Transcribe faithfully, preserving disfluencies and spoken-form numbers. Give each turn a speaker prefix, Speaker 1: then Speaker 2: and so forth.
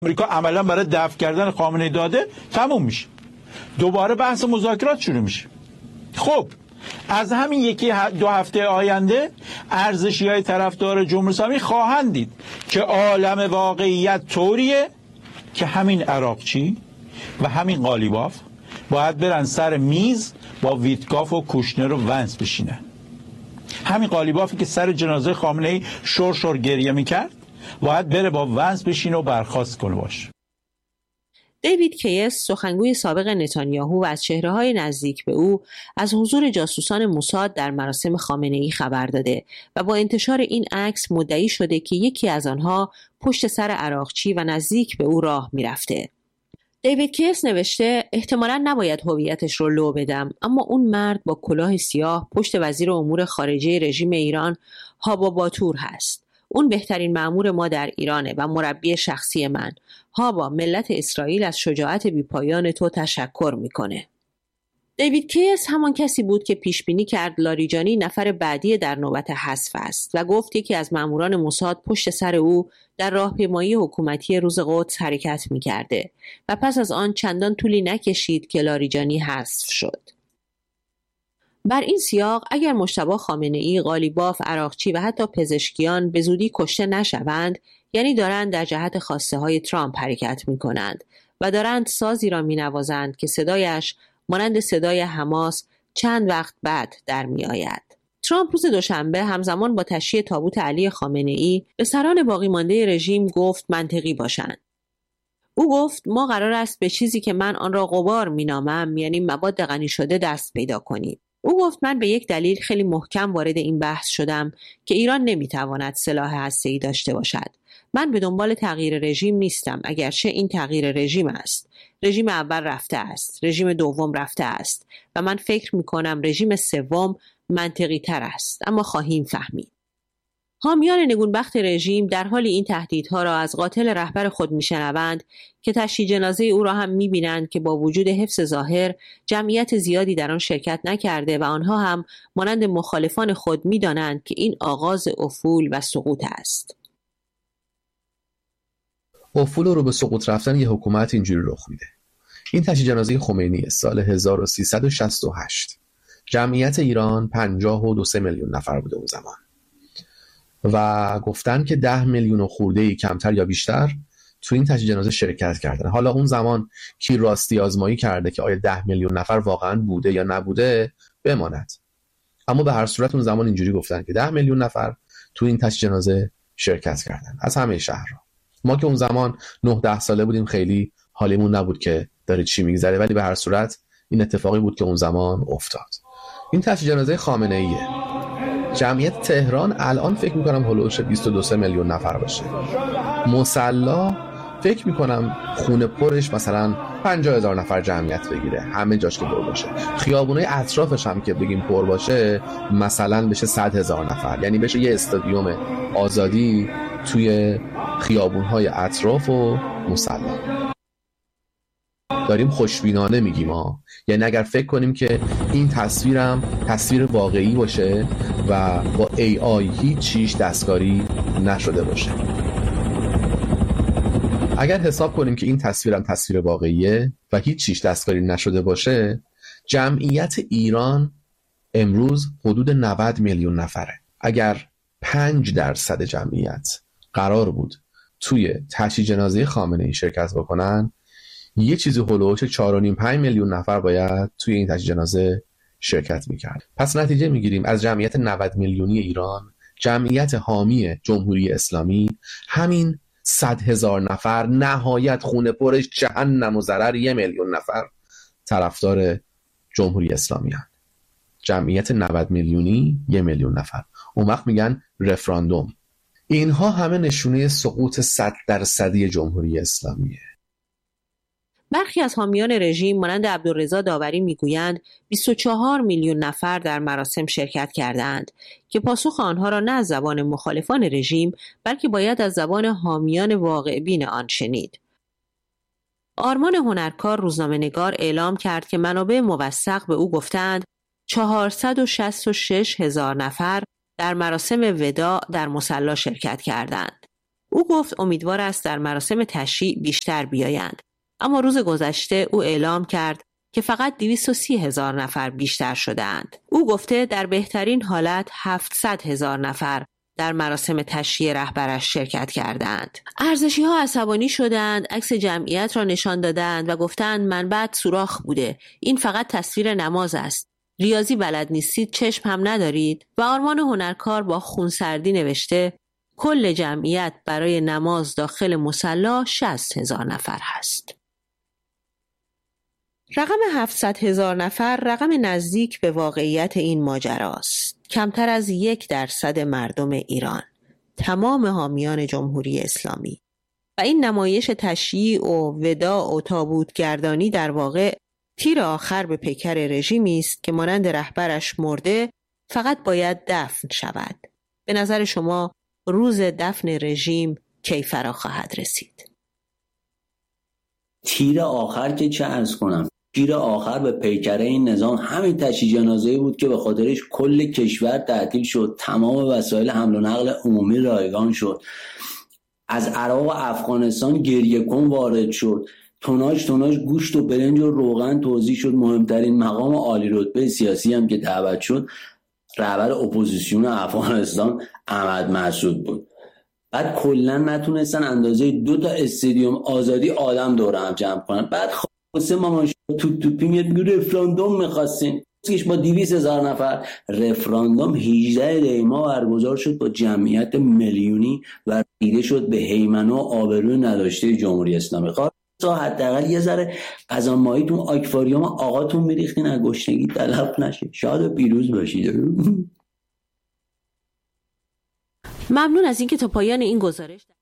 Speaker 1: امریکا عملا برای دفع کردن خامنه‌ای داده تموم میشه، دوباره بحث مذاکرات شروع میشه. خب از همین یکی دو هفته آینده ارزشی‌های طرفدار جمهوری اسلامی خواهند دید که عالم واقعیت طوریه که همین عراقچی و همین قالیباف باید برن سر میز با ویتکاف و کوشنر و ونس بشینن. همین قالیبافی که سر جنازه خامنه‌ای شور شور گریه میکرد باید بره با ونس بشینه و برخاست کنه باشه.
Speaker 2: دیوید کیس، سخنگوی سابق نتانیاهو و از چهره‌های نزدیک به او، از حضور جاسوسان موساد در مراسم خامنه‌ای خبر داده و با انتشار این عکس مدعی شده که یکی از آنها پشت سر عراقچی و نزدیک به او راه میرفته. دیوید کیس نوشته احتمالاً نباید هویتش رو لو بدم، اما اون مرد با کلاه سیاه پشت وزیر امور خارجه رژیم ایران هابا باتور هست. اون بهترین مأمور ما در ایرانه و مربی شخصی من. هابا، ملت اسرائیل از شجاعت بیپایان تو تشکر میکنه. دیوید کیس همان کسی بود که پیش بینی کرد لاریجانی نفر بعدی در نوبت حذف است و گفت یکی از ماموران موساد پشت سر او در راهپیمایی حکومتی روز قدس حرکت میکرده و پس از آن چندان طولی نکشید که لاریجانی حذف شد. بر این سیاق اگر مجتبی خامنه‌ای، قالیباف، عراقچی و حتی پزشکیان به زودی کشته نشوند، یعنی دارند در جهت خواسته های ترامپ حرکت می کنند و دارند سازی را می نوازند که صدایش مانند صدای حماس چند وقت بعد در می آید. ترامپ روز دوشنبه همزمان با تشییع تابوت علی خامنه‌ای به سران باقی مانده رژیم گفت منطقی باشند. او گفت ما قرار است به چیزی که من آن را غبار می نامم، یعنی مواد غنی شده، دست پیدا کنیم. او گفت من به یک دلیل خیلی محکم وارد این بحث شدم که ایران نمیتواند سلاح هسته‌ای داشته باشد. من به دنبال تغییر رژیم نیستم، اگرچه این تغییر رژیم است. رژیم اول رفته است، رژیم دوم رفته است و من فکر میکنم رژیم سوم منطقی تر است، اما خواهیم فهمید. حامیان نگونبخت رژیم در حال این تهدیدها را از قاتل رهبر خود میشنوند که تشییع جنازه او را هم میبینند که با وجود حفظ ظاهر جمعیت زیادی در آن شرکت نکرده و آنها هم مانند مخالفان خود میدانند که این آغاز افول و سقوط است.
Speaker 3: افول رو به سقوط رفتن یه حکومت اینجوری رخ میده. این تشییع جنازه خمینی سال هزار و سیصد و شصت و هشت. جمعیت ایران پنجاه و دو سه میلیون نفر بوده اون زمان. و گفتن که ده میلیون و خورده‌ای کمتر یا بیشتر تو این تشییع جنازه شرکت کردن. حالا اون زمان کی راستی آزمایی کرده که آیا ده میلیون نفر واقعا بوده یا نبوده بماند. اما به هر صورت اون زمان اینجوری گفتن که ده میلیون نفر تو این تشییع جنازه شرکت کردن از همه شهرها. ما که اون زمان نه ده ساله بودیم خیلی حالیمون نبود که داره چی میگذره، ولی به هر صورت این اتفاقی بود که اون زمان افتاد. این تشییع جنازه خامنه‌ایه. جمعیت تهران الان فکر میکنم هلوش بیست و دو میلیون نفر باشه. مصلا فکر میکنم خونه پرش مثلا پنجاه هزار نفر جمعیت بگیره، همه جاش که پر باشه. خیابونای اطرافش هم که بگیم پر باشه مثلا بشه صد هزار نفر، یعنی بشه یه استادیوم آزادی توی خیابونهای اطراف و مصلا. داریم خوشبینانه میگیم ها، یعنی اگر فکر کنیم که این تصویرم تصویر واقعی باشه و با ای آی هیچ چیز دستکاری نشده باشه. اگر حساب کنیم که این تصویرم تصویر واقعیه و هیچ چیز دستکاری نشده باشه، جمعیت ایران امروز حدود نود میلیون نفره. اگر پنج درصد جمعیت قرار بود توی تشییع جنازه خامنه‌ای شرکت بکنن، یه چیزی هلوش چهار و نیم پنج میلیون نفر باید توی این تشییع جنازه شرکت میکرد. پس نتیجه میگیریم از جمعیت نود میلیونی ایران، جمعیت حامی جمهوری اسلامی همین صد هزار نفر نهایت خونه پرش جهنم و ضرر یه میلیون نفر طرفدار جمهوری اسلامی هست. جمعیت نود میلیونی یه میلیون نفر. اون وقت میگن رفراندوم. اینها همه نشونه سقوط صد درصدی جمهوری اسلامیه.
Speaker 2: برخی از حامیان رژیم مانند عبدالرضا داوری میگویند بیست و چهار میلیون نفر در مراسم شرکت کردند که پاسخ آنها را نه از زبان مخالفان رژیم بلکه باید از زبان حامیان واقع‌بین آن شنید. آرمان هنرکار روزنامه‌نگار اعلام کرد که منابع موثق به او گفتند چهارصد و شصت و شش هزار نفر در مراسم وداع در مصلی شرکت کردند. او گفت امیدوار است در مراسم تشییع بیشتر بیایند، اما روز گذشته او اعلام کرد که فقط دویست و سی هزار نفر بیشتر شده‌اند. او گفته در بهترین حالت هفتصد هزار نفر در مراسم تشییع رهبرش شرکت کردند. ارزشی‌ها عصبانی شدند، عکس جمعیت را نشان دادند و گفتند منبعت سوراخ بوده. این فقط تصویر نماز است. ریاضی بلد نیستید، چشم هم ندارید. و آرمان هنرکار با خونسردی نوشته کل جمعیت برای نماز داخل مصلی شصت هزار نفر هست. رقم هفتصد هزار نفر رقم نزدیک به واقعیت این ماجراست. کمتر از یک درصد مردم ایران، تمام حامیان جمهوری اسلامی. و این نمایش تشییع و وداع و تابوتگردانی در واقع تیر آخر به پیکر رژیمی است که مانند رهبرش مرده فقط باید دفن شود. به نظر شما روز دفن رژیم کی فرا خواهد رسید؟
Speaker 4: تیر آخر که چه عرض کنم، تیر آخر به پیکره این نظام همین تشییع جنازه‌ای بود که به خاطرش کل کشور تعطیل شد، تمام وسایل حمل و نقل عمومی رایگان شد، از عراق و افغانستان گریه کن وارد شد، توناژ توناژ گوشت و برنج و روغن توزیع شد. مهمترین مقام عالی رتبه سیاسی هم که دعوت شد رهبر اپوزیسیون افغانستان احمد مسعود بود. بعد کلا نتونستن اندازه دو تا استادیوم آزادی آدم دور هم جمع کنن. بعد خاصه مامان توپ توپی میاد میگه رفراندوم می‌خواستین، کیش با دویست هزار نفر رفراندوم هجده دیما برگزار شد با جمعیت میلیونی و دیده شد به هیمنه و آبروی نداشته جمهوری اسلامی. خواهد حداقل یه ذره غذا ماهیتون آکواریوم آقاتون میریختین از گشنگی تلف نشه. شاد و پیروز باشید.
Speaker 2: ممنون از اینکه تا پایان این گزارش